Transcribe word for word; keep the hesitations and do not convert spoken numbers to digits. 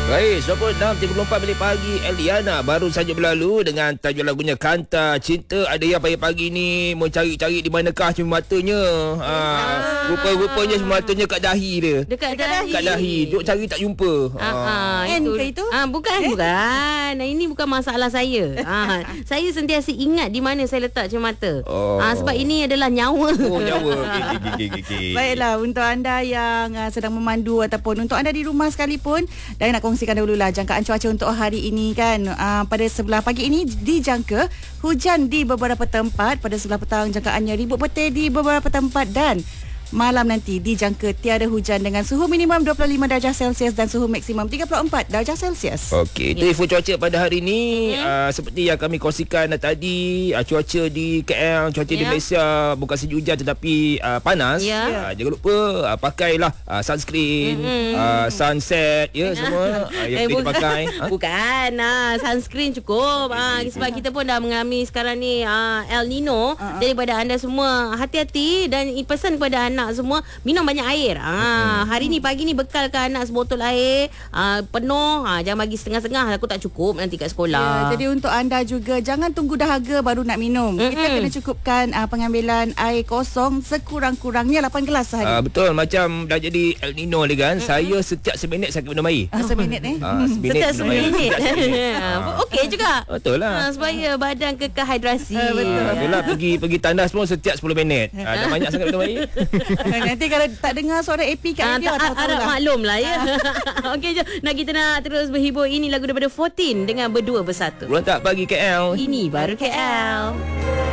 Baik, sembilan puluh enam tiga puluh empat minit pagi. Eliana baru saja berlalu dengan tajuk lagunya Kanta Cinta. Ada yang pagi-pagi ni mencari-cari di manakah cuma matanya. Ha, rupa-rupanya cuma matanya kat dahi dia. Dekat dahi. Kat dahi. Duk cari tak jumpa. Ha, ha, N itu. ke itu? Ah, bukan, eh? bukan. Ini bukan masalah saya. Ah, saya sentiasa ingat di mana saya letak cermata. Oh. Ah, sebab ini adalah nyawa. Oh, nyawa. Okey, okey, okey, okey. Baiklah, untuk anda yang uh, sedang memandu ataupun untuk anda di rumah sekalipun, dan nak kongsikan dahululah jangkaan cuaca untuk hari ini kan. Uh, pada sebelah pagi ini dijangka hujan di beberapa tempat, pada sebelah petang jangkaannya ribut petir di beberapa tempat, dan malam nanti dijangka tiada hujan dengan suhu minimum dua puluh lima darjah Celsius dan suhu maksimum tiga puluh empat darjah Celsius. Okey, itu Ya. info cuaca pada hari ini. Mm-hmm. Uh, seperti yang kami kongsikan tadi, uh, cuaca di K L, cuaca di Ya. Malaysia bukan sejuk hujan tetapi uh, panas. Ya. Uh, jangan lupa uh, pakailah uh, sunscreen, Mm-hmm. uh, sunset, ya semua uh, yang Eh, boleh bukan. dipakai. Ha? Bukan. Ah, sunscreen cukup. Ah, sebab kita pun dah mengalami sekarang ni ah, El Nino. Uh-uh. Daripada anda semua hati-hati dan pesan kepada anak semua minum banyak air. Ah, hari ni pagi ni bekalkan anak sebotol air ah, penuh. Ah, jangan bagi setengah-setengah, aku tak cukup nanti kat Ya, sekolah. jadi untuk anda juga jangan tunggu dahaga baru nak minum. Mm-mm. Kita kena cukupkan uh, pengambilan air kosong sekurang-kurangnya lapan gelas sehari. Uh, betul, macam dah jadi El Nino ni kan. Mm-hmm. Saya setiap seminit saya akan minum air. Uh, seminit eh. Ah, seminit Setiap minum air. seminit. Setiap seminit. Ah, Okey juga. Betul lah. Ah, supaya badan kekal hidrasi. Ah, betul. Ah, itulah pergi pergi tandas pun setiap sepuluh minit. Ah, dah banyak sangat minum air. Nanti kalau tak dengar suara A P kat Ah, radio, tak, tahu-tahu harap lah. maklum lah ya. Okey, jom. Nak kita nak terus berhibur. Ini lagu daripada empat belas dengan Berdua Bersatu. Berontak pagi K L. Ini baru K L.